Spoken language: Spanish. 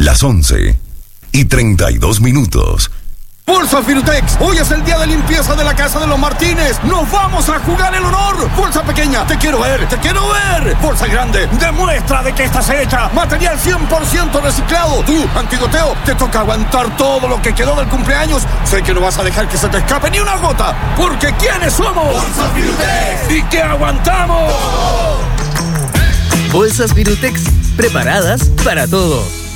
Las 11:32. Bolsa Firutex, hoy es el día de limpieza de la casa de los Martínez. ¡Nos vamos a jugar el honor! Bolsa pequeña, te quiero ver, te quiero ver. Bolsa grande, demuestra de que estás hecha. Material 100% reciclado. Tú, Antigoteo, te toca aguantar todo lo que quedó del cumpleaños. Sé que no vas a dejar que se te escape ni una gota, porque ¿quiénes somos? Bolsa Firutex. ¿Y qué aguantamos? Bolsas Firutex, preparadas para todo.